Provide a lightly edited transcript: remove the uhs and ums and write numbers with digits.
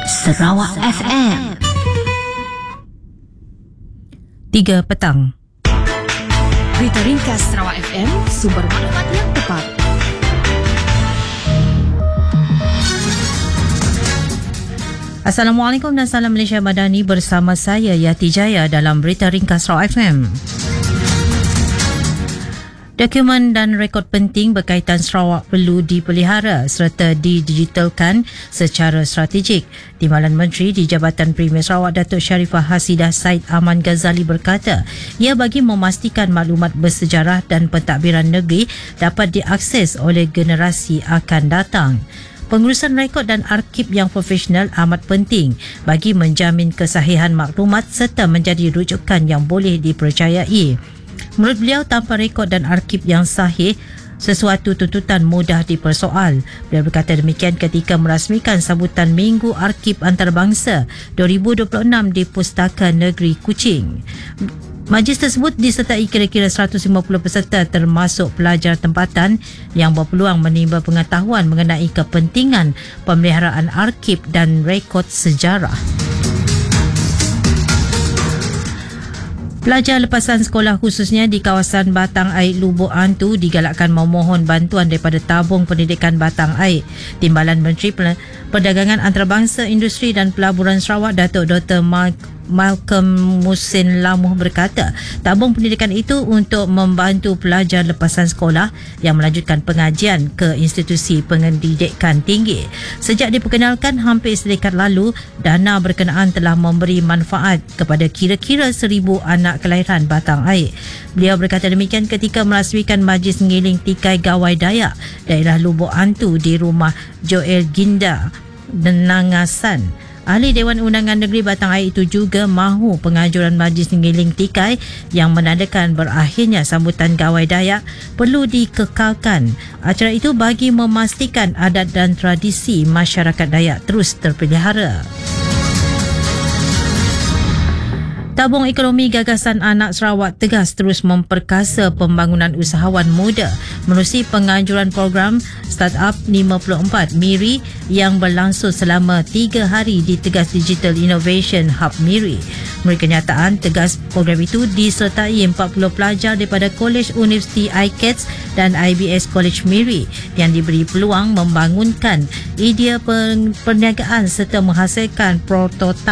Sarawak FM 3 petang. Berita ringkas Sarawak FM, sumber maklumat yang tepat. Assalamualaikum dan salam Malaysia Madani, bersama saya Yati Jaya dalam Berita Ringkas Sarawak FM. Dokumen dan rekod penting berkaitan Sarawak perlu dipelihara serta didigitalkan secara strategik. Timbalan Menteri di Jabatan Premier Sarawak Datuk Sharifah Hasidah Said Aman Ghazali berkata, ia bagi memastikan maklumat bersejarah dan pentadbiran negeri dapat diakses oleh generasi akan datang. Pengurusan rekod dan arkib yang profesional amat penting bagi menjamin kesahihan maklumat serta menjadi rujukan yang boleh dipercayai. Menurut beliau, tanpa rekod dan arkib yang sahih, sesuatu tuntutan mudah dipersoal. Beliau berkata demikian ketika merasmikan sambutan Minggu Arkib Antarabangsa 2026 di Pustaka Negeri Kuching. Majlis tersebut disertai kira-kira 150 peserta termasuk pelajar tempatan yang berpeluang menimba pengetahuan mengenai kepentingan pemeliharaan arkib dan rekod sejarah. Pelajar lepasan sekolah khususnya di kawasan Batang Air Lubuk Hantu digalakkan memohon bantuan daripada Tabung Pendidikan Batang Air. Timbalan Menteri Perdagangan Antarabangsa, Industri dan Pelaburan Sarawak Datuk Dr. Malcolm Musin Lamuh berkata, tabung pendidikan itu untuk membantu pelajar lepasan sekolah yang melanjutkan pengajian ke institusi pendidikan tinggi. Sejak diperkenalkan hampir sedekat lalu, dana berkenaan telah memberi manfaat kepada kira-kira 1,000 anak kelahiran Batang Air. Beliau berkata demikian ketika merasmikan Majlis Ngiling Tikai Gawai Dayak daerah Lubuk Hantu di rumah Joel Ginda Nangasan. Ahli Dewan Undangan Negeri Batang Air itu juga mahu pengajuran Majlis Ngiling Tikai yang menandakan berakhirnya sambutan Gawai Dayak perlu dikekalkan. Acara itu bagi memastikan adat dan tradisi masyarakat Dayak terus terpelihara. Tabung Ekonomi Gagasan Anak Sarawak tegas terus memperkasa pembangunan usahawan muda menerusi penganjuran program Startup 54 MIRI yang berlangsung selama 3 hari di Tegas Digital Innovation Hub MIRI. Menurut kenyataan, tegas program itu disertai 40 pelajar daripada Kolej Universiti ICATS dan IBS College MIRI yang diberi peluang membangunkan idea perniagaan serta menghasilkan prototip